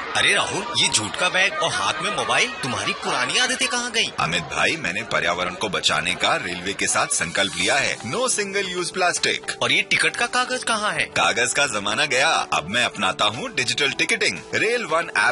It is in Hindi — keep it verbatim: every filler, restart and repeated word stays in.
अरे राहुल, ये जूट का बैग और हाथ में मोबाइल, तुम्हारी पुरानी आदतें कहाँ गई? अमित भाई, मैंने पर्यावरण को बचाने का रेलवे के साथ संकल्प लिया है। No single use plastic. और ये टिकट का कागज कहाँ है? कागज का जमाना गया। अब मैं अपनाता हूँ digital ticketing. Rail one app